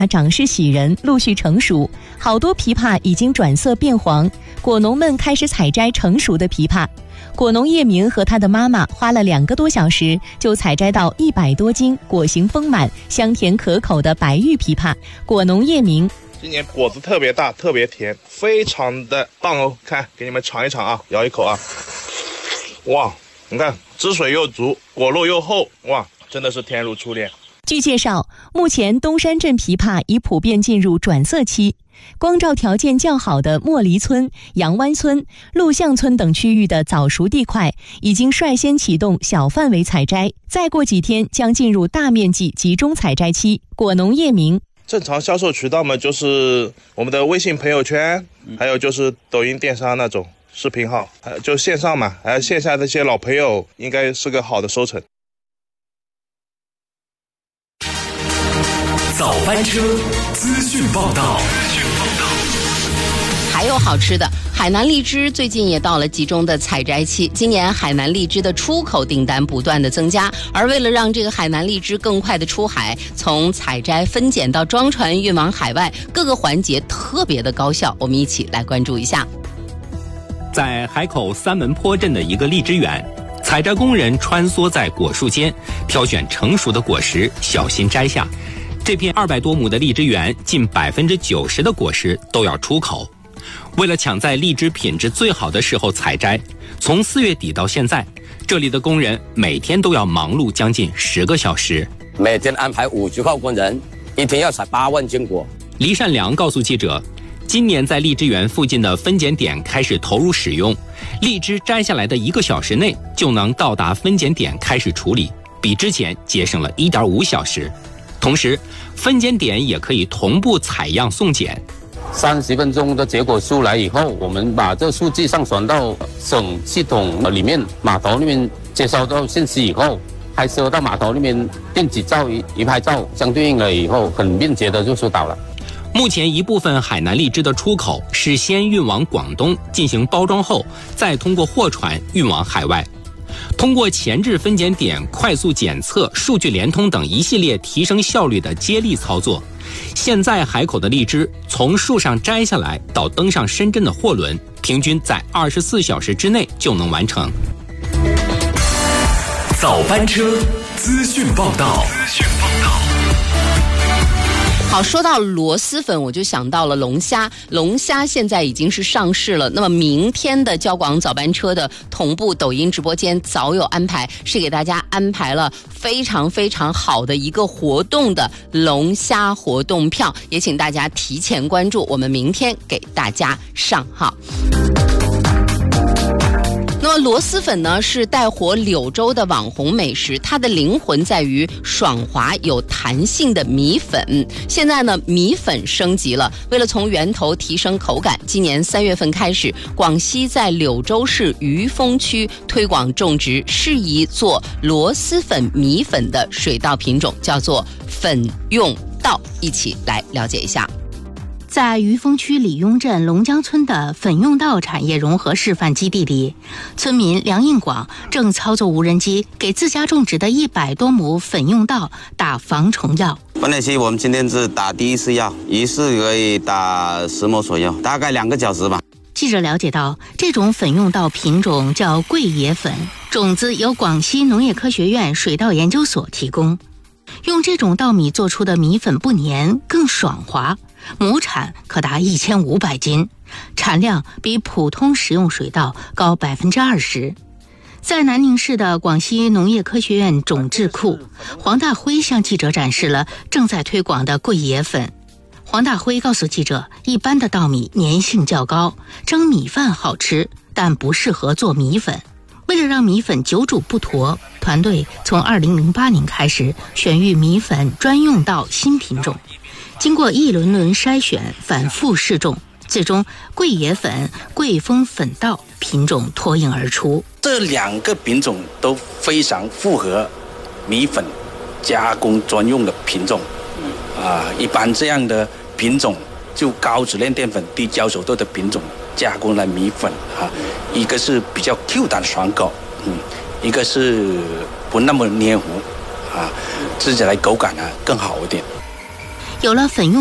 长势喜人，陆续成熟，好多枇杷已经转色变黄，果农们开始采摘成熟的枇杷。果农叶明和他的妈妈花了2个多小时，就采摘到100多斤果形丰满、香甜可口的白玉枇杷。果农叶明： 今年果子特别大，特别甜，非常的棒哦！看，给你们尝一尝啊，咬一口啊！哇，你看汁水又足，果肉又厚，哇，真的是甜如初恋。 据介绍，目前东山镇枇杷已普遍进入转色期，光照条件较好的莫离村、杨湾村、陆巷村等区域的早熟地块已经率先启动小范围采摘，再过几天将进入大面积集中采摘期。果农叶明： 正常销售渠道嘛，就是我们的微信朋友圈，还有就是抖音电商那种视频号，还有就线上嘛，还有线下的一些老朋友，应该是个好的收成。 早班车资讯报道。 还有好吃的，海南荔枝最近也到了集中的采摘期。今年海南荔枝的出口订单不断的增加，而为了让这个海南荔枝更快的出海，从采摘、分拣到装船运往海外，各个环节特别的高效。我们一起来关注一下。 在海口三门坡镇的一个荔枝园，采摘工人穿梭在果树间，挑选成熟的果实，小心摘下。这片200多亩的荔枝园，近90%的果实都要出口。为了抢在荔枝品质最好的时候采摘，从4月底到现在，这里的工人每天都要忙碌将近10个小时。 每天安排50号工人，一天要采8万斤果。 黎善良告诉记者，今年在荔枝园附近的分拣点开始投入使用，荔枝摘下来的1个小时内就能到达分拣点开始处理，比之前节省了1.5小时。同时，分拣点也可以同步采样送检。 30分钟的结果出来以后，我们把这数据上传到省系统里面，码头那边接收到信息以后，拍摄到码头那边电子照一拍照，相对应了以后，很便捷的就收到了。 目前一部分海南荔枝的出口是先运往广东进行包装后，再通过货船运往海外。通过前置分拣点、快速检测、数据联通等一系列提升效率的接力操作，现在海口的荔枝从树上摘下来到登上深圳的货轮，平均在24小时之内就能完成。 早班车资讯报道。 好，说到螺蛳粉，我就想到了龙虾。龙虾现在已经是上市了，那么明天的交广早班车的同步抖音直播间早有安排，是给大家安排了非常非常好的一个活动的龙虾活动票，也请大家提前关注，我们明天给大家上号。那么螺蛳粉呢，是带火柳州的网红美食，它的灵魂在于爽滑有弹性的米粉。现在呢，米粉升级了，为了从源头提升口感，今年3月份开始，广西在柳州市余丰区推广种植适宜做螺蛳粉米粉的水稻品种，叫做粉用稻，一起来了解一下。 在余丰区李雍镇龙江村的粉用稻产业融合示范基地里，村民梁应广正操作无人机给自家种植的100多亩粉用稻打防虫药。 分类期我们今天是打第一次药，一次可以打10亩左右，大概2个小时吧。 记者了解到，这种粉用稻品种叫桂野粉，种子由广西农业科学院水稻研究所提供。用这种稻米做出的米粉不黏，更爽滑，亩产可达1500斤，产量比普通食用水稻高20%。在南宁市的广西农业科学院种质库，黄大辉向记者展示了正在推广的桂野粉。黄大辉告诉记者，一般的稻米粘性较高，蒸米饭好吃，但不适合做米粉。为了让米粉久煮不坨，团队从2008年开始选育米粉专用稻新品种，经过一轮轮筛选，反复试种，最终桂野粉、桂丰粉稻品种脱颖而出。 这2个品种都非常符合米粉加工专用的品种。一般这样的品种就高质量淀粉、低焦熟度的品种加工了米粉一个是比较 Q 弹爽口，一个是不那么黏糊吃起来口感更好一点。 有了粉用